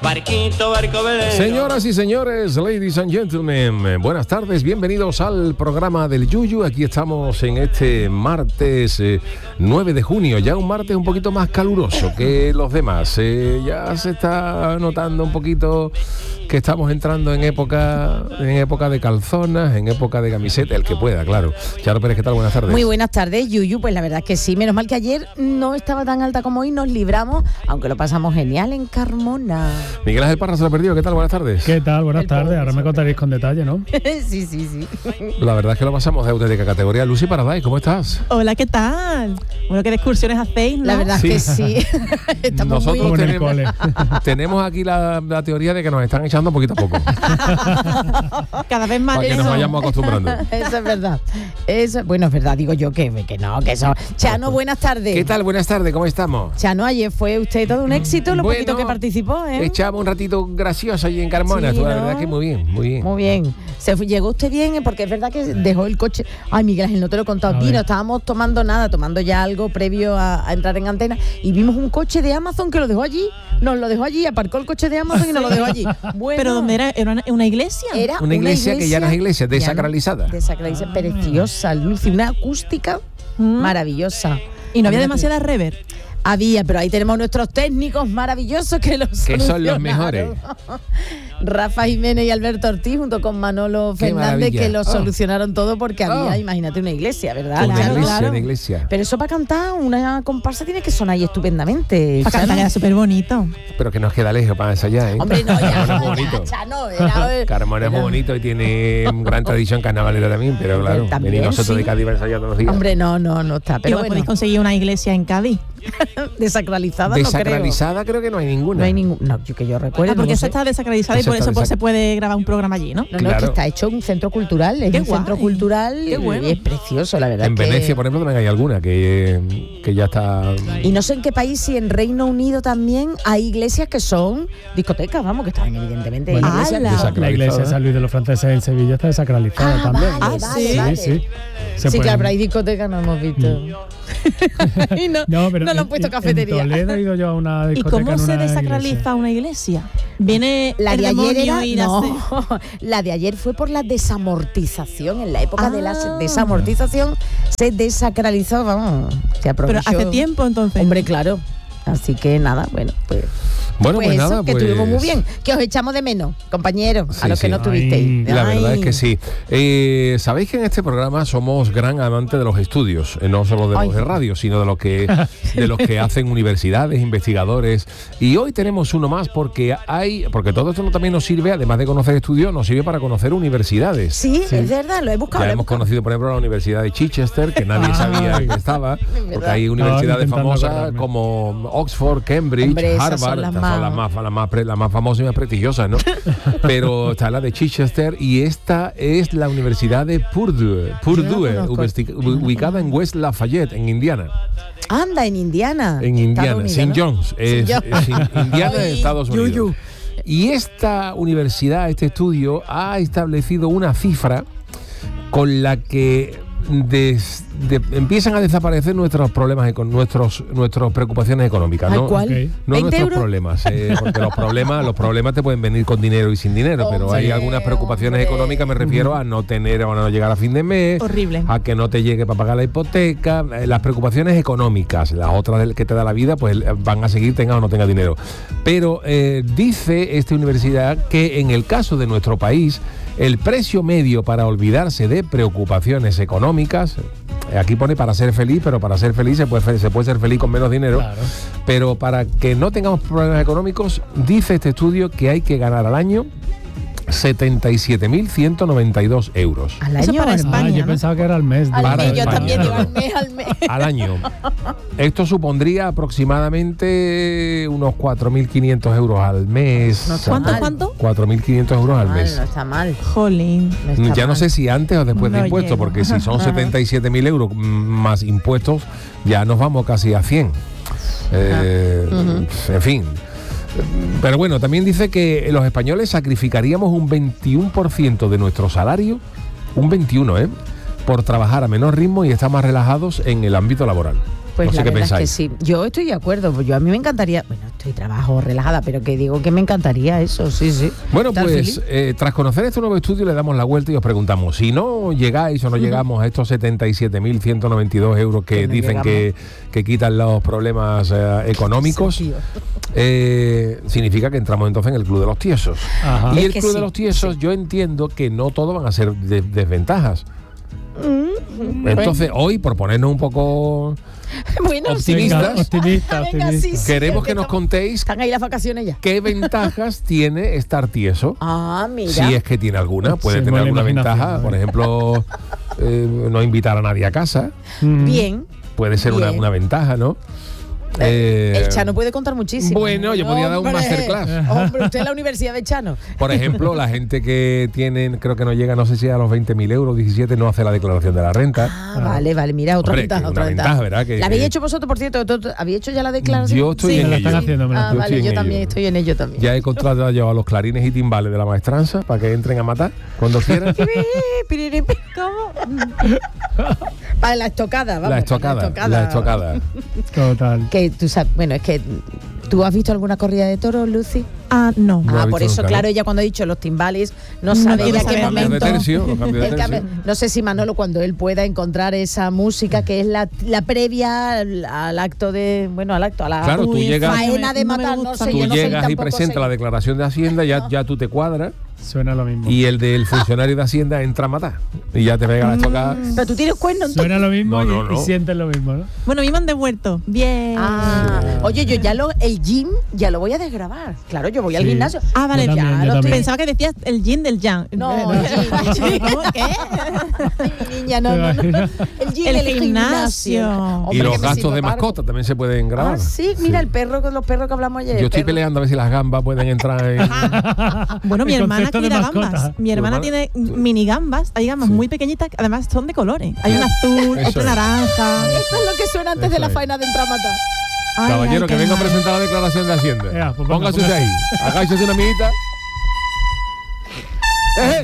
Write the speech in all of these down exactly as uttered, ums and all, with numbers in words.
Barquito, barco velero. Señoras y señores, ladies and gentlemen, buenas tardes, bienvenidos al programa del Yuyu. Aquí estamos en este martes eh, nueve de junio, ya un martes un poquito más caluroso que los demás. Eh, ya se está notando un poquito que estamos entrando en época en época de calzonas, en época de camiseta, el que pueda, claro. Charo Pérez, ¿qué tal? Buenas tardes. Muy buenas tardes, Yuyu. Pues la verdad es que sí, menos mal que ayer no estaba tan alta como hoy, nos libramos, aunque lo pasamos genial en Carmona. Miguel Ángel Parra se lo ha perdido, ¿qué tal? Buenas tardes. ¿Qué tal? Buenas El tardes, pobre ahora me contaréis con detalle, ¿no? Sí, sí, sí. La verdad es que lo pasamos de auténtica categoría. Lucy Paradise, ¿cómo estás? Hola, ¿qué tal? Bueno, ¿qué excursiones hacéis, no? La verdad Sí. es que sí. Estamos Nosotros muy... tenemos, tenemos aquí la, la teoría de que nos están echando poquito a poco. Cada vez más Para que nos eso. vayamos acostumbrando. Eso es verdad. Eso, bueno, es verdad, digo yo que, que no, que eso. Chano, buenas tardes. ¿Qué tal? Buenas tardes, ¿cómo estamos? Chano, ayer fue usted todo un éxito, lo Bueno, poquito que participó, ¿eh? Echamos un ratito gracioso allí en Carmona, Sí, tú, la ¿no? verdad que muy bien, muy bien. Muy bien. Se fue- llegó usted bien, ¿eh? Porque es verdad que dejó el coche. Ay, Miguel Ángel, no te lo he contado A aquí. ver. No estábamos tomando nada, tomando ya algo previo a, a entrar en antena. Y vimos un coche de Amazon que lo dejó allí. Nos lo dejó allí, aparcó el coche de Amazon y nos lo dejó allí. Bueno, ¿Pero dónde era? ¿Era una, una iglesia? Era Una iglesia que ya no es iglesia, ya no- desacralizada. Desacralizada, preciosa, Lucy, una acústica Mm. maravillosa. Y no había Imagínate. demasiada rever. Había, pero ahí tenemos nuestros técnicos maravillosos que los Que son los solucionaron. mejores. Rafa Jiménez y Alberto Ortiz junto con Manolo Qué Fernández, maravilla. que lo Oh. solucionaron todo porque había, Oh. imagínate, una iglesia, ¿verdad? Una Claro, iglesia, claro. una iglesia. Pero eso para cantar, una comparsa tiene que sonar ahí estupendamente. Para Chano. cantar era súper bonito. Pero que nos queda lejos para ensayar, ¿eh? Hombre, no, ya, Carmona es muy ya, bonito. Chano, era- Carmona es muy era- bonito y tiene gran tradición carnavalera también, pero claro, También, venimos nosotros sí. de Cádiz para ensayar todos los días. Hombre, no, no, no está. Pero Igual bueno, podéis conseguir una iglesia en Cádiz. desacralizada Desacralizada creo que no hay no creo. ninguna. No hay ningún... No, yo que yo recuerdo. Ah, porque no eso sé. está desacralizado y Eso por está eso pues, desac- se puede grabar un programa allí, ¿no? No, no, Claro. es que está hecho un centro cultural, es Qué un centro guay. cultural Qué bueno. y es precioso, la verdad. En que- Venecia, por ejemplo, también hay alguna que, que ya está... Y no sé en qué país, si en Reino Unido también hay iglesias que son discotecas, vamos, que están evidentemente Bueno, iglesias. ¡Hala! Desacralizada. La iglesia de San Luis de los Franceses en Sevilla está desacralizada Ah, también. vale, Ah, vale, sí. vale. Sí, sí. Se Sí, pueden- claro, pero hay discotecas, no hemos visto. y no, No, pero no lo han en- puesto en- cafetería. En Toledo he ido yo a una ¿Y discoteca cómo en se una desacraliza iglesia. una iglesia? Viene La el de ayer demonio era, y la no, hace- la de ayer fue por la desamortización. En la época de la Ah. desamortización se desacralizó, vamos, se Pero aprovechó. hace tiempo entonces. Hombre, claro. Así que nada, bueno, pues, Bueno, pues pues, eso, nada, que pues... estuvimos muy bien. Que os echamos de menos, compañeros, Sí, a los sí. que no Ay. tuvisteis. La verdad Ay. es que sí. Eh, Sabéis que en este programa somos gran amantes de los estudios, eh, no solo de Ay. los de radio, sino de los que de los que hacen universidades, investigadores. Y hoy tenemos uno más porque hay, porque todo esto también nos sirve, además de conocer estudios, nos sirve para conocer universidades. Sí, es verdad, lo he buscado. Ya lo he hemos buscado. conocido, por ejemplo, la Universidad de Chichester, que nadie Ay. sabía que estaba, porque hay universidades intentando famosas acordarme. como Oxford, Cambridge, Hombre, esas Harvard, son las estas más- son las más, las más, pre- las más famosas y más prestigiosas, ¿no? Pero está la de Chichester y esta es la Universidad de Purdue, Purdue, conozco. ubesti- u- ubicada en West Lafayette, en Indiana. Anda, en Indiana. En Estados Indiana, Unidos, Saint ¿no? John's, es, Saint es in- Indiana en Ay, Estados Unidos. yuyu. Y esta universidad, este estudio, ha establecido una cifra con la que des- de- empiezan a desaparecer nuestros problemas, con nuestros nuestras preocupaciones económicas, Ay, ¿no? ¿cuál? Ok. No ¿veinte nuestros euros? problemas, eh, porque los problemas, los problemas te pueden venir con dinero y sin dinero, pero hay Hombre, algunas preocupaciones hombre. económicas, me refiero a no tener o a no llegar a fin de mes, Horrible. a que no te llegue para pagar la hipoteca, eh, las preocupaciones económicas, las otras del- que te da la vida, pues eh, van a seguir tengas o no tengas dinero. Pero eh, dice esta universidad que en el caso de nuestro país, el precio medio para olvidarse de preocupaciones económicas, eh, aquí pone para ser feliz, pero para ser feliz se puede, se puede ser feliz con menos dinero, Claro. pero para que no tengamos problemas económicos, dice este estudio que hay que ganar al año setenta y siete mil ciento noventa y dos euros. Al Eso año, para al- España. Ah, yo ¿no? pensaba que era al mes. al Para mes, yo España. también digo al mes, al mes. Al año. Esto supondría aproximadamente unos cuatro mil quinientos euros al mes. No está ¿Cuánto, mal. cuánto? cuatro mil quinientos euros al Mal, mes. no está mal. Jolín. No está Ya no mal. sé si antes o después de No impuestos, llego. porque si son setenta y siete mil euros mm, más impuestos, ya nos vamos casi a cien. Eh, En fin. Pero bueno, también dice que los españoles sacrificaríamos un veintiuno por ciento de nuestro salario, un veintiuno, ¿eh? Por trabajar a menor ritmo y estar más relajados en el ámbito laboral. Pues No sé la qué verdad pensáis. es que sí. Yo estoy de acuerdo. Pues yo a mí me encantaría. Bueno, estoy trabajo relajada, pero que digo que me encantaría eso, sí, sí. Bueno, Estar pues feliz. eh, tras conocer este nuevo estudio le damos la vuelta y os preguntamos, si no llegáis o no llegamos a estos setenta y siete mil ciento noventa y dos euros que Que no dicen llegamos. que, que quitan los problemas eh, económicos, Tío. eh, significa que entramos entonces en el Club de los Tiesos. Ajá. Y Es el que Club sí, de los Tiesos, yo entiendo que no todo van a ser de- desventajas. Entonces, hoy, por ponernos un poco... Bueno, sí. optimistas. Venga, optimista, Venga, optimista. sí, sí, Queremos es que nos estamos- contéis Están ahí las vacaciones ya. qué ventajas tiene estar tieso. Ah, mira. Si es que tiene alguna, puede Sí, tener buena alguna imaginación, ventaja. ¿no? Por ejemplo, eh, no invitar a nadie a casa. Mm. Bien. Puede ser una, Bien. una ventaja, ¿no? Eh, El Chano puede contar muchísimo. bueno, yo podía dar un Hombre, masterclass. Hombre, usted es la Universidad de Chano. Por ejemplo, la gente que tienen, creo que no llega, no sé si a los veinte mil euros, diecisiete, no hace la declaración de la renta. Ah, vale, vale. Mira, otra Hombre, ventaja, que otra una ventaja. ventaja, ¿verdad? Que- ¿La habéis que- hecho vosotros, por cierto? ¿Tú- tú- ¿Habéis hecho ya la declaración? Yo estoy Sí. en Me la ello. están haciendo, me la Ah, están Yo vale, estoy yo en también ello. estoy en ello también. Ya he contratado yo a los clarines y timbales de la maestranza para que entren a matar cuando quieran. ¿Cómo? Vale, la estocada, vamos. La estocada, la estocada. Total. Que tú sabes, bueno, es que ¿tú has visto alguna corrida de toros, Lucy? Ah, no. No ah, he por visto eso, nunca, claro, ¿no? ella cuando ha dicho los timbales no No sabe quiere de qué saber. Cambio de momento. tercio, cambio de el cambio- tercio. no sé si Manolo, cuando él pueda encontrar esa música que es la, la previa al, al acto de, bueno, al acto, a la Claro, tú Uy, llegas- faena de no me matar, no gusta. sé, Tú yo no sé llegas y tampoco presentas sé. la declaración de Hacienda, ya, ya tú te cuadras Suena lo mismo. y el del funcionario de Hacienda entra a matar. Y ya te pega la estocada. Pero tú tienes cuerno entonces. Suena lo mismo No, no, y, y no. sientes lo mismo, ¿no? Bueno, a mí me han devuelto. Bien. Ah, oye, yo ya lo, el gym ya lo voy a desgrabar. Claro, yo voy al Sí. gimnasio. Ah, vale, Yo también, ya yo lo estoy- también. Pensaba que decías el yin del yang. No, Eh, el gym. ¿Cómo? ¿Qué? Ay, niña, no, no, no. El gym, El el, gimnasio. gimnasio. Y Hombre, los que me gastos sirva de para algo. mascota también se pueden grabar. Ah, sí, mira el perro con los perros que hablamos ayer. Yo el estoy perro. peleando a ver si las gambas pueden entrar en... Bueno, mi El hermana concepto de cuida mascota. gambas. Mi Tu hermana hermana- tiene mini gambas. Hay gambas Sí. muy pequeñitas que además son de colores. Hay una azul, Eso otra es. naranja. Esto es lo que suena antes Eso de la es. faena de entrar a matar. Ay, Caballero, ay, que qué venga a mal. presentar la declaración de Hacienda. Ea, pues venga, Póngase usted ahí. Agáchese una amiguita. ¡Eh!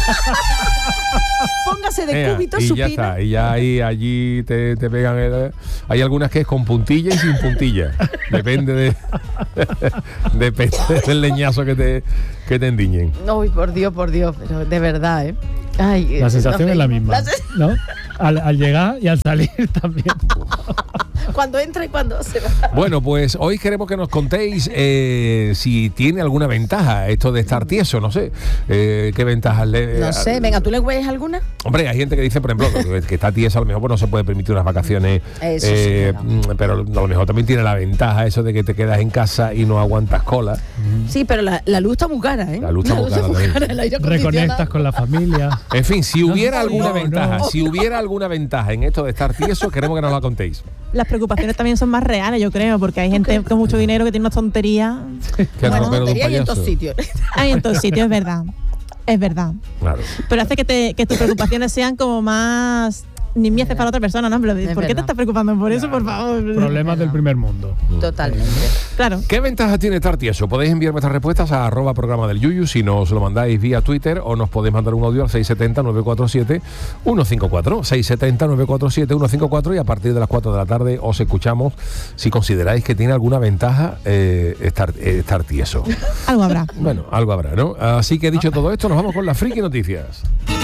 Póngase de Ea, cúbito, y ya supina. está. Y ya ahí, allí te, te pegan. el- hay algunas que es con puntilla y sin puntilla. Depende de. Depende del leñazo que te, que te endiñen. Ay, por Dios, por Dios, pero de verdad, ¿eh? Ay, La eh, sensación no, es la eh, misma, la sen- ¿no? Al, al llegar y al salir también. Cuando entra y cuando se va. Bueno, pues hoy queremos que nos contéis eh, si tiene alguna ventaja esto de estar tieso, no sé. Eh, ¿Qué ventajas le.? No sé, venga, ¿tú le ves alguna? Hombre, hay gente que dice, por ejemplo, que, que está tiesa, a lo mejor pues, no se puede permitir unas vacaciones. Eso sí, eh, claro. mm, pero a lo mejor también tiene la ventaja eso de que te quedas en casa y no aguantas cola. Sí, pero la, la luz está muy cara, ¿eh? La luz está muy cara también. el aire acondicionado. Reconectas con la familia. En fin, si hubiera no, alguna no, ventaja, no. si hubiera alguna ventaja en esto de estar tieso, queremos que nos la contéis. Las preocupaciones también son más reales, yo creo, porque hay gente con mucho dinero que tiene unas tonterías. Que Bueno, romper de un tontería y en payaso. todos sitios. Hay en todos sitios, es verdad. Es verdad. Claro. Pero hace que, te, que tus preocupaciones sean como más nimieces para otra persona, ¿no? Pero, Es ¿por qué te verdad. estás preocupando por eso, por favor? Problemas del primer mundo. Totalmente. Claro. ¿Qué ventaja tiene estar tieso? Podéis enviar vuestras respuestas a arroba programa del Yuyu si nos lo mandáis vía Twitter o nos podéis mandar un audio al seis siete cero, nueve cuatro siete, uno cinco cuatro. seis siete cero, nueve cuatro siete, uno cinco cuatro y a partir de las cuatro de la tarde os escuchamos si consideráis que tiene alguna ventaja eh, estar, eh, estar tieso. Algo habrá. Bueno, algo habrá, ¿no? Así que dicho todo esto, nos vamos con las friki noticias.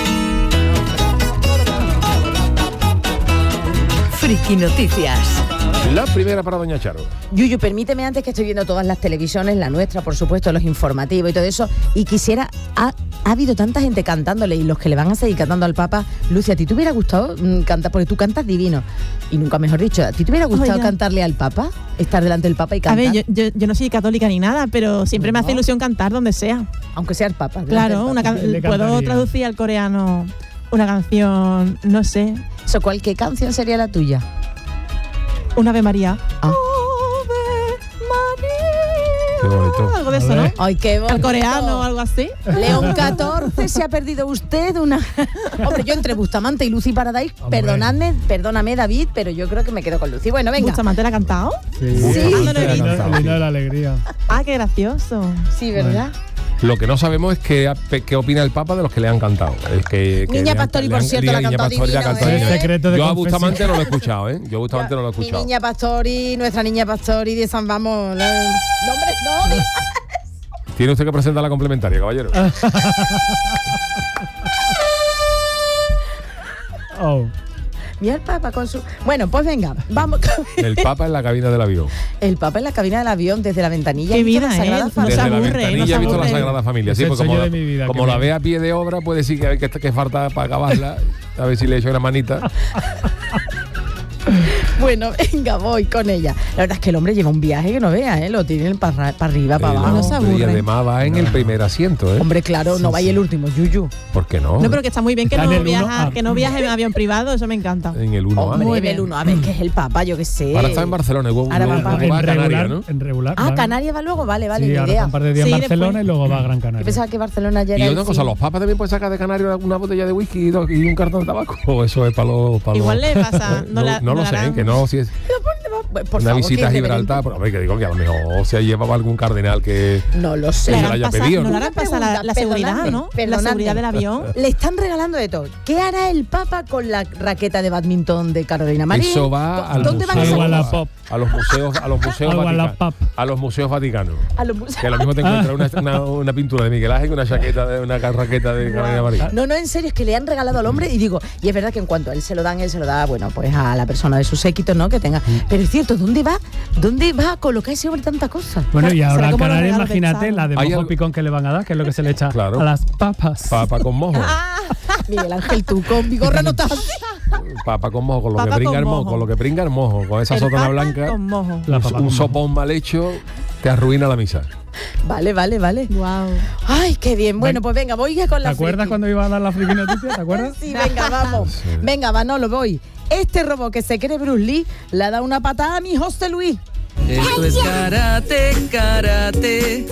Friki Noticias. La primera para Doña Charo. Yuyu, permíteme antes que estoy viendo todas las televisiones, la nuestra, por supuesto, los informativos y todo eso, y quisiera, ha, ha habido tanta gente cantándole y los que le van a seguir cantando al Papa. Lucia, ¿a ti te hubiera gustado mm, cantar? Porque tú cantas divino, y nunca mejor dicho, ¿a ti te hubiera gustado Oiga. cantarle al Papa? Estar delante del Papa y A cantar, ver, yo, yo, yo no soy católica ni nada, pero siempre me hace No. ilusión cantar donde sea. aunque sea el Papa. delante Claro, del una Papa. can- Le puedo cantaría. traducir al coreano una canción, no sé, Eso, ¿cuál, ¿qué canción sería la tuya? un Ave María. Ah. Ave María. Qué bonito. Algo de A eso, ¿no? ver. Ay, qué Al bonito. coreano o algo así. León catorce, se ha perdido usted una... Hombre, yo entre Bustamante y Lucy Paradise, Hombre. perdonadme, perdóname David, pero yo creo que me quedo con Lucy. Bueno, venga. Bustamante la ha cantado. Sí, Sí. Ah, no lo he el himno- visto. el himno de la alegría. Ah, qué gracioso. Sí, ¿verdad? Lo que no sabemos es qué, qué opina el Papa de los que le han cantado. Es que, que Niña le han- Pastori, le por han- cierto, la ha Niña cantado Pastori la ha divino, cantado ¿eh? divino. El secreto de Yo a confesión. Bustamante no lo he escuchado, ¿eh? Yo a Bustamante no lo he Mi escuchado. niña Pastori, nuestra niña Pastori de San Vamos. la- No, hombre, no. diga- Tiene usted que presentar la complementaria, caballero. Oh. Mira el Papa con su... Bueno, pues venga, vamos. El Papa en la cabina del avión. El Papa en la cabina del avión desde la ventanilla. Qué ha visto vida, la Sagrada ¿eh? Familia. No se Desde la aburre, ventanilla no se he visto la aburre. Sagrada Familia. Es Sí, el pues como, sueño la, de mi vida, como qué la bien. ve a pie de obra, puede decir que, que, que falta para acabarla. A ver si le echo una manita. Bueno, venga, voy con ella. La verdad es que el hombre lleva un viaje que no vea, ¿eh? Lo tienen para arriba, para Eh, abajo. no se y aburre. además va en el primer asiento, ¿eh? Hombre, claro, no vaya el último, Yuyu. ¿Por qué no? No, pero que está muy bien que Está en no, el uno viaja, A. que no viaje en avión privado, eso me encanta. En el uno A. Hombre, Muy en el bien. uno, a ver, que es el Papa, yo qué sé. Ahora está en Barcelona y luego, Ahora va luego para- va a en Canarias, regular, ¿no? en regular. Ah, va. Canarias va luego, vale, vale, Sí, ni ahora idea. está un par de días Sí, en Barcelona después. y luego va a Gran Yo Canaria. pensaba que Barcelona ya Y era otra el cosa, fin. ¿los papas también pueden sacar de Canarias una botella de whisky y dos- y un cartón de tabaco? ¿O eso es para los... para Igual los- le pasa, no No, la- no no lo la sé, harán. que no, si es Por una favor, visita a qué Gibraltar, pero a ver, que digo que a lo mejor se llevaba algún cardenal que... No lo Que sé. se Le lo harán haya pasar- pedido, no ¿no? le harán pasar la, Pregunta, la seguridad, perdonadme, ¿no? La perdonadme. seguridad del avión. Le están regalando de todo. ¿Qué hará el Papa con la raqueta de badminton de Carolina Marín? Eso va al ¿Dónde van museo, a Al sacar? Wallapop. a los museos, a los museos Al vaticanos, Wallapop. a los museos vaticanos. A los museos. Que lo mismo te encuentras una, una, una pintura de Miguel Ángel y una chaqueta de una raqueta de Carolina Marín. No, no, en serio, es que le han regalado al hombre y digo, y es verdad que en cuanto a él se lo dan, él se lo da, bueno, pues a la persona de su séquito, ¿no? Que tenga. Pero es cierto, ¿dónde va? ¿Dónde va a colocar ese hombre tanta cosa? Bueno, y Será ahora en como los Canarias, regalos de imagínate Charo. la de Hay mojo algo- picón que le van a dar, que es lo que se le echa Claro. a las papas. Papa con mojo. Miguel Ángel, tú con bigorra no estás así. Papa con mojo, con lo Papa que brinca con el mojo, mojo. con lo que brinca el mojo, con esa El sotana papa blanca, con mojo. La un, papa un con sopón mal hecho te arruina la misa. Vale, vale, vale. Wow. Ay, qué bien. Bueno, pues venga, voy ya con ¿Te la acuerdas friki. cuando iba a dar la friki noticia? ¿Te acuerdas? Sí, venga, vamos. Sí. Venga, Manolo, voy. Este robot que se cree Bruce Lee le ha dado una patada a mi José Luis. Esto es karate, karate.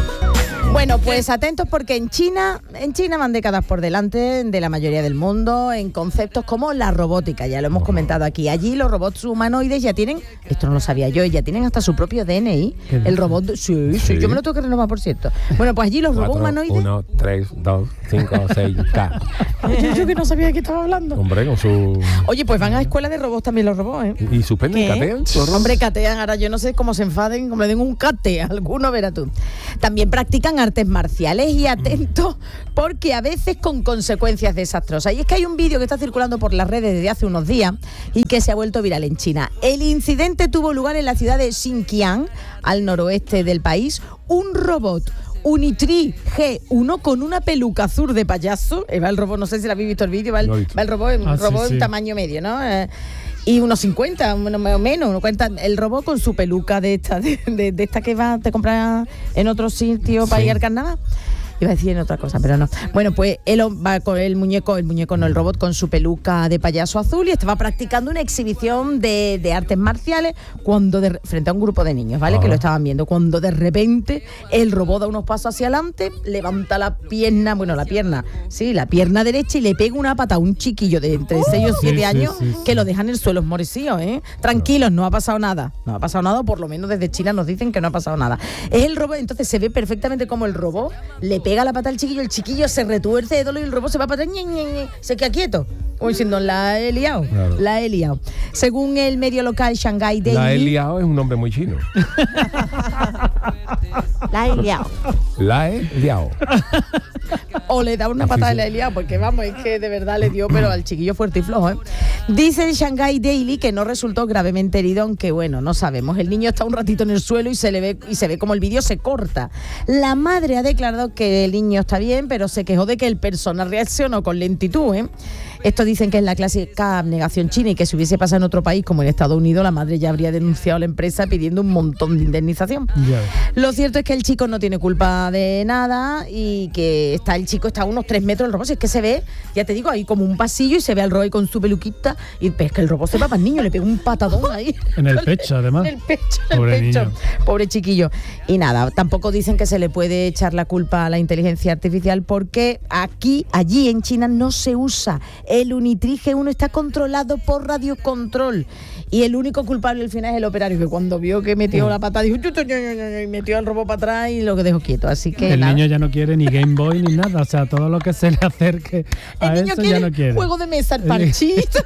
Bueno, pues atentos porque en China, en China van décadas por delante de la mayoría del mundo en conceptos como la robótica, ya lo hemos comentado aquí. Allí los robots humanoides ya tienen, esto no lo sabía yo, ya tienen hasta su propio D N I. ¿Qué El dices? robot, sí, sí, Sí. yo me lo tengo que renovar, por cierto. Bueno, pues allí los robots Cuatro, humanoides... uno, tres, dos, cinco, seis, K. Yo, yo que no sabía de qué estaba hablando. Hombre, con su... Oye, pues van a escuela de robots también los robots, ¿eh? ¿Y suspenden, ¿Qué? catean? ¿Zorro? Hombre, catean, ahora yo no sé cómo se enfaden, como le den un cate a alguno, verás tú. También practican artes marciales y atentos, porque a veces con consecuencias desastrosas. Y es que hay un vídeo que está circulando por las redes desde hace unos días y que se ha vuelto viral en China. El incidente tuvo lugar en la ciudad de Xinjiang, al noroeste del país. Un robot Unitree G uno con una peluca azul de payaso. Eh, va el robot, no sé si lo habéis visto el vídeo, va el, Lo he visto. va el robot, un Ah, sí, robot sí. en tamaño medio, ¿no? Eh, y unos cincuenta, uno más o menos, uno cuenta el robot con su peluca de esta, de, de- de esta que va, te compras en otro sitio para Sí. ir al carnaval. Iba a decir en otra cosa, pero no. Bueno, pues él va con el muñeco, el muñeco no, el robot con su peluca de payaso azul y estaba practicando una exhibición de, de artes marciales cuando de, frente a un grupo de niños, ¿vale? Ajá. Que lo estaban viendo. Cuando de repente el robot da unos pasos hacia adelante, levanta la pierna, bueno, la pierna, sí, la pierna derecha y le pega una pata a un chiquillo de entre seis o Sí, siete sí, años sí, que sí. lo dejan en el suelo esmorecido, ¿eh? Tranquilos, no ha pasado nada. No ha pasado nada, o por lo menos desde China nos dicen que no ha pasado nada. Es el robot, entonces se ve perfectamente como el robot le pega la pata al chiquillo, el chiquillo se retuerce de dolor y el robot se va para atrás, ñe, ñe, ñe, se queda quieto. Como diciendo, la he liado, Claro. la he liado. Según el medio local Shanghai Daily... La he liado es un nombre muy chino. La he liado. La he liado. O le da una Así patada sí. y la he liado, porque vamos, es que de verdad le dio, pero al chiquillo fuerte y flojo, ¿eh? Dice el Shanghai Daily que no resultó gravemente herido, aunque bueno, no sabemos. El niño está un ratito en el suelo y se le ve y se ve como el vídeo se corta. La madre ha declarado que el niño está bien, pero se quejó de que el personal reaccionó con lentitud, ¿eh? Esto dicen que es la clásica abnegación china y que si hubiese pasado en otro país como en Estados Unidos, la madre ya habría denunciado a la empresa pidiendo un montón de indemnización. Ya ves. Lo cierto es que el chico no tiene culpa de nada y que está el chico está a unos tres metros del robot. Si es que se ve, ya te digo, ahí como un pasillo y se ve al robot con su peluquita y es que el robot se va para el niño, le pega un patadón ahí. En el pecho, además. En el pecho, en Pobre el pecho. niño. Pobre chiquillo. Y nada, tampoco dicen que se le puede echar la culpa a la inteligencia artificial porque aquí, allí en China no se usa el Unitrix G uno está controlado por radiocontrol. Y el único culpable al final es el operario, que cuando vio que metió Mm. la pata dijo "Chu, chu, chu, chu", y metió el robot para atrás y lo que dejó quieto. Así que El nada. niño ya no quiere ni Game Boy ni nada, o sea, todo lo que se le acerque a El niño eso quiere ya no quiere. juego de mesa, el parchito.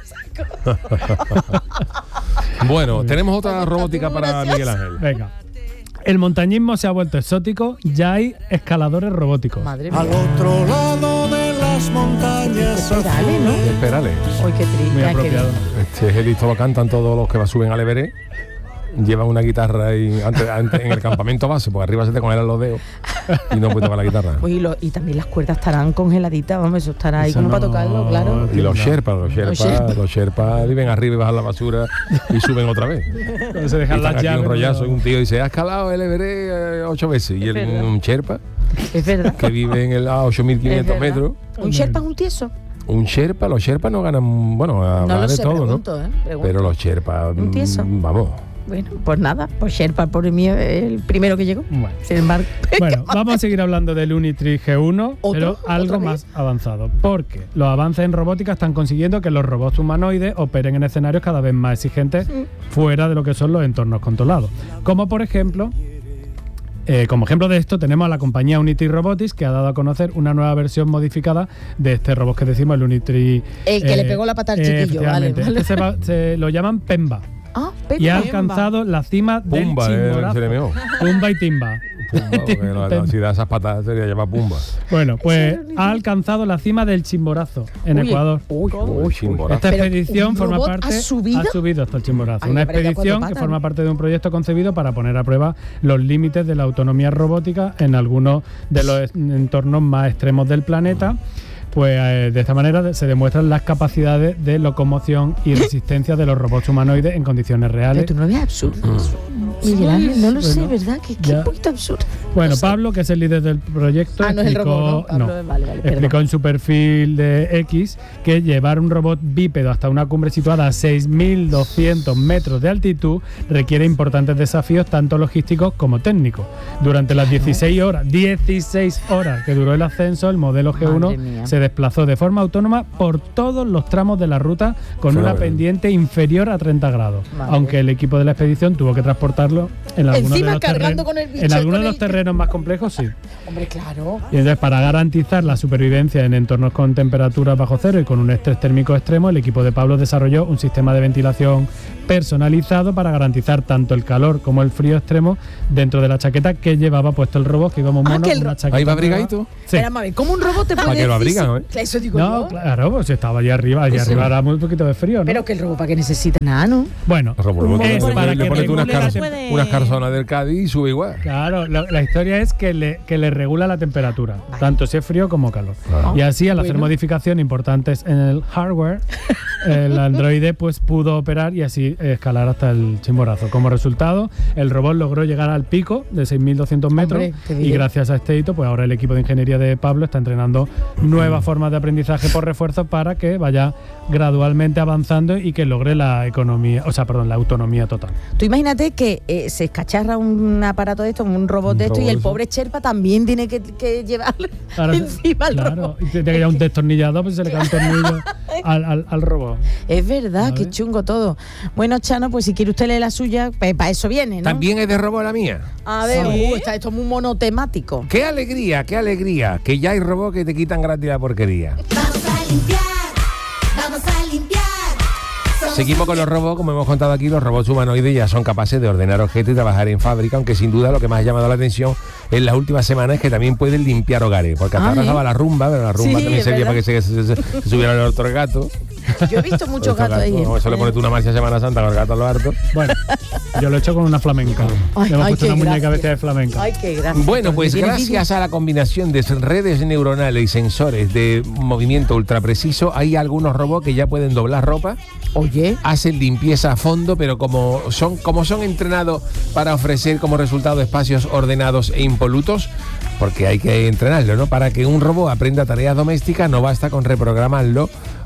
Bueno, tenemos otra robótica para graciosa. Miguel Ángel. Venga. El montañismo se ha vuelto exótico, ya hay escaladores robóticos. Madre mía. Al otro lado de las montañas Dale, ¿no? Espérale. Uy, qué triste. Muy qué apropiado. Este es el listo, lo cantan todos los que va- suben al Everest. Llevan una guitarra y antes, antes- en el campamento base, porque arriba se te congelan los dedos y no puedes tocar la guitarra. Pues y, lo- y también las cuerdas estarán congeladitas, vamos, eso estará ahí Eso como para no- tocarlo, claro. Y los No. sherpas, los sherpas, Sherpas. los sherpas viven arriba y bajan la basura y suben otra vez. Cuando se Y dejan están las aquí llaves. un rollazo y ¿no? un tío dice, ha escalado el Everest eh, ocho veces. Y el, verdad. un sherpa Es verdad. que vive en el, a ocho mil Es quinientos verdad. metros. ¿Un Sherpa es un tieso? Un sherpa, los sherpas no ganan, bueno, a No lo ganar de sé, todo, pregunto, ¿no? ¿eh? Pregunto. Pero los sherpas, Un tieso. mm, vamos. Bueno, pues nada, pues Sherpa por mí es el primero que llegó. Bueno. Sin embargo, Bueno, vamos a seguir hablando del Unitrix G uno, ¿Otro? pero ¿Otra algo vez? más avanzado, porque los avances en robótica están consiguiendo que los robots humanoides operen en escenarios cada vez más exigentes fuera de lo que son los entornos controlados. Como por ejemplo, eh, como ejemplo de esto tenemos a la compañía Unity Robotics, que ha dado a conocer una nueva versión modificada de este robot que decimos, el Unitrix. El que le pegó la pata al chiquillo, vale, efectivamente. vale. Este se, va- se lo llaman Pemba. ah, Y ha Pemba. alcanzado la cima del Pumba, eh, chimborazo. se le meó. Pumba y Timba. Pumba, porque la- la- si da esas patadas sería llamar pumba. Bueno, pues ha alcanzado la cima del Chimborazo en Uy, Ecuador. Uy, uy. Uy, chimborazo. Esta Pero, expedición ¿un forma robot parte. ha subido? Ha subido hasta el Chimborazo. Ay, Una habrá ya expedición cuatro que patas, forma ¿no? parte de un proyecto concebido para poner a prueba los límites de la autonomía robótica en algunos de los es- entornos más extremos del planeta. Pues eh, de esta manera se demuestran las capacidades de locomoción y resistencia de los robots humanoides en condiciones Pero reales. tu novia es absurda. Miguel Ángel, no lo sé, Bueno, ¿verdad? Que que ya. un poquito absurdo. Bueno, No sé. Pablo, que es el líder del proyecto, Ah, no es el explicó, robot, ¿no? Pablo, no, vale, vale, perdón. explicó en su perfil de X que llevar un robot bípedo hasta una cumbre situada a seis mil doscientos metros de altitud requiere importantes desafíos tanto logísticos como técnicos. Durante las dieciséis horas, dieciséis horas que duró el ascenso, el modelo G uno Madre mía. se desplazó de forma autónoma por todos los tramos de la ruta con una Fenomenal. pendiente inferior a treinta grados, Madre. aunque el equipo de la expedición tuvo que transportarlo en algunos Encima de los cargando terrenos, con el bicho en y algunos con de los el- terrenos más complejos, sí. Hombre, claro. Y entonces, para garantizar la supervivencia en entornos con temperaturas bajo cero y con un estrés térmico extremo, el equipo de Pablo desarrolló un sistema de ventilación personalizado para garantizar tanto el calor como el frío extremo dentro de la chaqueta que llevaba puesto el robot, que íbamos Ah, mono que el con una ro- chaqueta Ahí va nueva. abrigadito. Sí. Espera, mami, ¿cómo un robot te puede Para que lo decir abrigan, si- ¿eh? Eso digo No, yo. claro, pues estaba allá arriba, allá Eso. arriba era muy poquito de frío, ¿no? Pero que el robot para que necesita nada, ¿no? bueno, Robot, es le- para le que pones tú unas, regule la car- puede- unas carzonas del Cádiz y sube igual. Claro, la, la historia es que le, que le regula la temperatura, tanto si es frío como calor. Claro. Y así, al hacer Bueno. modificaciones importantes en el hardware, el androide pues pudo operar y así escalar hasta el Chimborazo. Como resultado, el robot logró llegar al pico de seis mil doscientos metros. Hombre, te Y diré. gracias a este hito, pues ahora el equipo de ingeniería de Pablo está entrenando nuevas formas de aprendizaje por refuerzo para que vaya gradualmente avanzando y que logre la economía, o sea, perdón, la autonomía total. Tú imagínate que eh, se escacharra un aparato de esto, un robot Un de esto, y robot el eso. pobre Sherpa también tiene que, que llevar Ahora, encima al claro, robot. y tiene que ir a un destornillador, pues se le cae un tornillo al, al, al robot. Es verdad, A qué ver. chungo todo. Bueno, Chano, pues si quiere usted leer la suya, pues para eso viene, ¿no? También es de robot la mía. A ver, ¿Sí? uh, está esto muy monotemático. Qué alegría, qué alegría, que ya hay robots que te quitan gratis la porquería. Vamos a limpiar, vamos a limpiar. Somos Seguimos con los robots, como hemos contado aquí, los robots humanoides ya son capaces de ordenar objetos y trabajar en fábrica, aunque sin duda lo que más ha llamado la atención en las últimas semanas es que también pueden limpiar hogares, porque hasta Ah, ahora ¿eh? estaba la rumba, pero la rumba Sí, también es servía verdad. para que se, se, se- se subieran los otros gatos. Yo he visto muchos Otros gatos ahí. ¿eh? Eso le pones tú una marcha a Semana Santa con el gato a los hartos. Bueno, yo lo he hecho con una flamenca. Ay, Le hemos ay, puesto qué una muñeca gracia. vestida de flamenca. Ay, qué gracia. Bueno, pues ¿Tiene gracias a la combinación de redes neuronales y sensores de movimiento ultra preciso, hay algunos robots que ya pueden doblar ropa, vídeo? Oye, hacen limpieza a fondo, pero como son, como son entrenados para ofrecer como resultado espacios ordenados e impolutos, porque hay que entrenarlo, ¿no? Para que un robot aprenda tareas domésticas no basta con reprogramarlo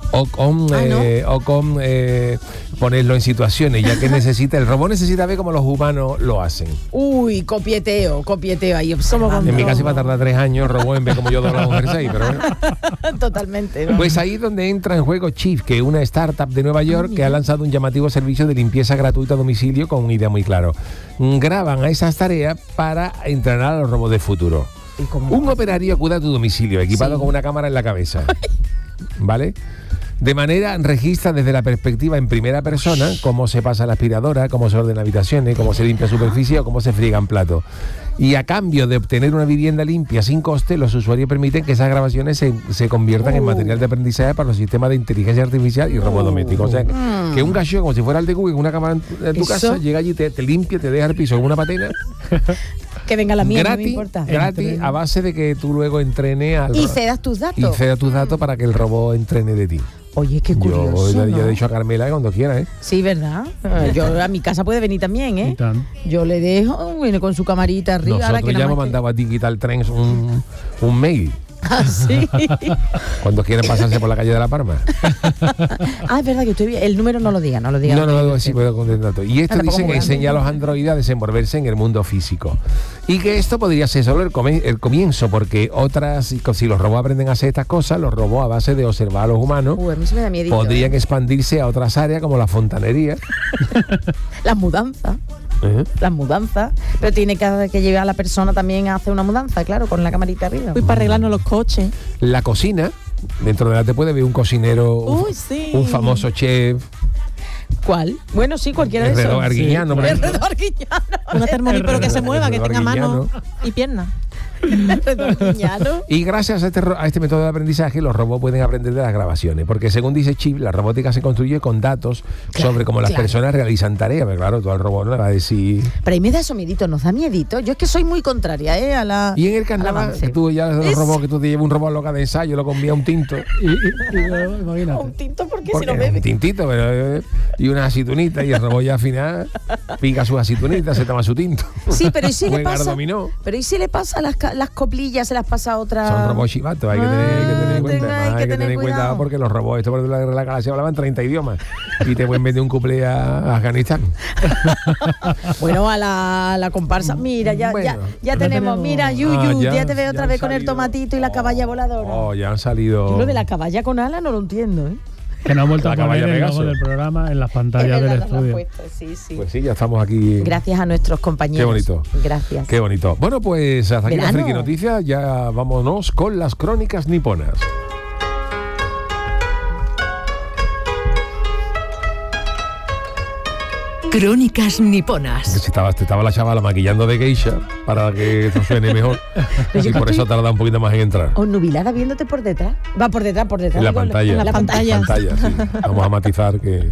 o con, Ah, ¿no? eh, o con eh, ponerlo en situaciones, ya que necesita, el robot necesita ver cómo los humanos lo hacen. Uy, copieteo, copieteo ahí observando. En mi caso va a tardar tres años el robot en ver cómo yo doblo un jersey, pero bueno. Totalmente. ¿no? Pues ahí es donde entra en juego Chief, que es una startup de Nueva York que ha lanzado un llamativo servicio de limpieza gratuita a domicilio con una idea muy clara. Graban a esas tareas para entrenar a los robots del futuro. ¿Y cómo? Un operario acude a tu domicilio equipado Sí. con una cámara en la cabeza. ¿Vale? De manera registra desde la perspectiva en primera persona cómo se pasa la aspiradora, cómo se ordenan habitaciones, cómo se limpia superficie o cómo se friegan platos. Y a cambio de obtener una vivienda limpia sin coste, los usuarios permiten que esas grabaciones se, se conviertan en material de aprendizaje para los sistemas de inteligencia artificial y robots domésticos. O sea, que, que un gallo, como si fuera el de Google, una cámara en, en tu Eso. casa, llega allí, te, te limpia, te deja el piso con una patena. Que venga la mía, no me gratis, importa. gratis, a base de que tú luego entrenes al Y ro- cedas tus datos. y ceda tus datos para que el robot entrene de ti. Oye, qué curioso. Yo, ya- ya ¿no? he dicho a Carmela que cuando quiera, ¿eh? Sí, ¿verdad? Eh, Yo a mi casa puede venir también, Y ¿eh? tan. Yo le dejo, viene con su camarita arriba. ahora Nosotros que ya nada hemos más que- mandado a Digital Trends un, un mail Ah, sí. cuando quieren pasarse por la calle de La Palma. Ah, es verdad que estoy bien. El número no lo diga, no lo diga. No, no, no, sí puedo contentar todo. Y esto Ah, tampoco dice que muy grande. enseña a los androides a desenvolverse en el mundo físico. Y que esto podría ser solo el, come- el comienzo, porque otras, si los robots aprenden a hacer estas cosas, los robots a base de observar a los humanos, Uy, a mí se me da miedito. podrían ¿eh? expandirse a otras áreas como la fontanería. Las mudanzas. ¿eh? Las mudanzas. Pero tiene que, que llevar a la persona también a hacer una mudanza, claro, con la camarita arriba. Uy, para arreglarnos los coches. La cocina, dentro de la te puede ver un cocinero, un, Uy, sí. un famoso chef, ¿Cuál? Bueno, sí, cualquiera de Herrero esos. Arguiñano, por ejemplo. Herrero Arguiñano. Una termomípero que se mueva, que Herrero tenga mano Arguiñano. y piernas. Herrero Arguiñano. Y gracias a este, ro- a este método de aprendizaje, los robots pueden aprender de las grabaciones, porque según dice Chip, la robótica se construye con datos Claro, sobre cómo las claro. personas realizan tareas. Pero claro, tú al robot no le vas a decir... Pero ahí me da eso miedito, nos da miedito. Yo es que soy muy contraria, ¿eh? A la. Y en el al carnaval, avance. que tú ya los Es- robots, que tú te llevas un robot loca de ensayo, lo convía a un tinto. Y, y- y luego, imagínate. Un tinto porque Porque si no un bebe. tintito, pero, eh, y una aceitunitas, y el robot ya al final pica sus aceitunitas, se toma su tinto. Sí, pero ¿y si le Juega al pasa? dominó. Pero ¿y si le pasa las, ca- las coplillas, se las pasa a otra? Son robots chivatos, hay que tener, hay que tener en Ah, cuenta. tenga- Además, hay que tener cuidado cuidado. porque los robots, esto por la guerra de la galaxia hablaban treinta idiomas y te pueden vender un cuplé a Afganistán. Bueno, a la, a la comparsa. Mira, ya, Bueno, ya, ya ya tenemos. tenemos- Mira, Ah, Yuyu, ya- ya, te veo ya otra han vez con el salido- tomatito y la caballa voladora. Oh, ya han salido. Yo lo de la caballa con ala no lo entiendo, ¿eh? Que nos han vuelto La a poner caballa el logo Pegaso. del programa en las Es pantallas verdad, del nos lo han estudio. puesto, sí, sí. Pues sí, ya estamos aquí. Gracias a nuestros compañeros. Qué bonito. Gracias. Qué bonito. Bueno, pues hasta aquí la Verano. friki noticias. Ya vámonos con las crónicas niponas. Crónicas niponas. Si estaba, te estaba la chavala maquillando de geisha para que esto suene mejor. Pero yo Y que por eso estoy- tarda un poquito más en entrar. Obnubilada viéndote por detrás. Va por detrás, por detrás. En la digo, pantalla. En la pantalla. pantalla, sí. Vamos a matizar que...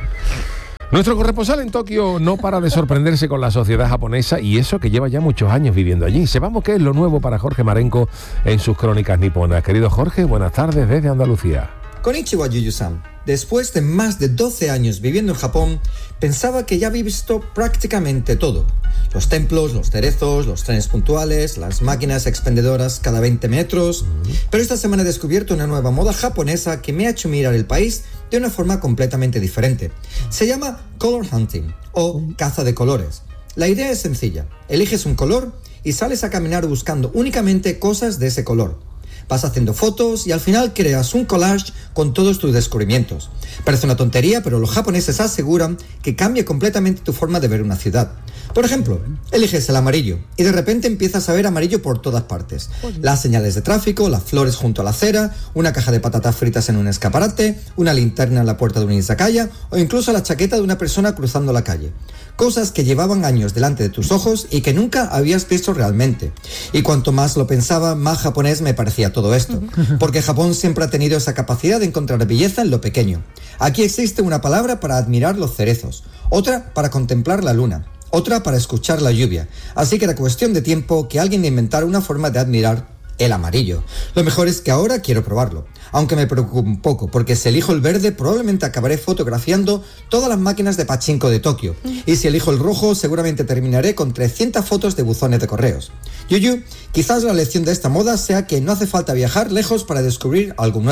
Nuestro corresponsal en Tokio no para de sorprenderse con la sociedad japonesa y eso que lleva ya muchos años viviendo allí. Sepamos qué es lo nuevo para Jorge Marenco en sus crónicas niponas. Querido Jorge, buenas tardes desde Andalucía. Konnichiwa, Yuyu-san. Después de más de doce años viviendo en Japón, pensaba que ya había visto prácticamente todo. Los templos, los cerezos, los trenes puntuales, las máquinas expendedoras cada veinte metros. Pero esta semana he descubierto una nueva moda japonesa que me ha hecho mirar el país de una forma completamente diferente. Se llama color hunting o caza de colores. La idea es sencilla. Eliges un color y sales a caminar buscando únicamente cosas de ese color. Vas haciendo fotos y al final creas un collage con todos tus descubrimientos. Parece una tontería, pero los japoneses aseguran que cambia completamente tu forma de ver una ciudad. Por ejemplo, eliges el amarillo y de repente empiezas a ver amarillo por todas partes. Las señales de tráfico, las flores junto a la acera, una caja de patatas fritas en un escaparate, una linterna en la puerta de un izakaya o incluso la chaqueta de una persona cruzando la calle. Cosas que llevaban años delante de tus ojos y que nunca habías visto realmente. Y cuanto más lo pensaba, más japonés me parecía todo esto. Porque Japón siempre ha tenido esa capacidad de encontrar belleza en lo pequeño. Aquí existe una palabra para admirar los cerezos, otra para contemplar la luna, otra para escuchar la lluvia. Así que era cuestión de tiempo que alguien inventara una forma de admirar el amarillo. Lo mejor es que ahora quiero probarlo. Aunque me preocupa un poco, porque si elijo el verde probablemente acabaré fotografiando todas las máquinas de pachinko de Tokio. Y si elijo el rojo seguramente terminaré con trescientas fotos de buzones de correos. Yuyu, quizás la lección de esta moda sea que no hace falta viajar lejos para descubrir algo nuevo.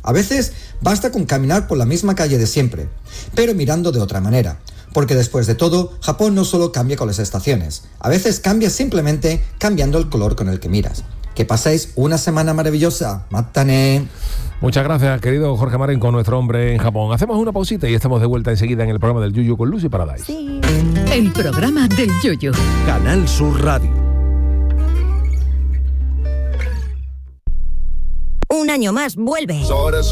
A veces basta con caminar por la misma calle de siempre, pero mirando de otra manera. Porque después de todo, Japón no solo cambia con las estaciones, a veces cambia simplemente cambiando el color con el que miras. Que paséis una semana maravillosa. ¡Matane! Muchas gracias, querido Jorge Marenco, nuestro hombre en Japón. Hacemos una pausita y estamos de vuelta enseguida en el programa del Yuyu con Lucy Paradise. Sí. El programa del Yuyu. Canal Sur Radio. Un año más vuelve.